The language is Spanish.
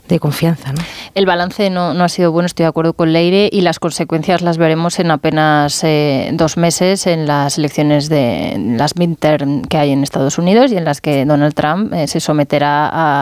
de confianza, ¿no? El balance no ha sido bueno, estoy de acuerdo con Leire, y las consecuencias las veremos en apenas 2 meses en las elecciones de las midterm que hay en Estados Unidos y en las que Donald Trump se someterá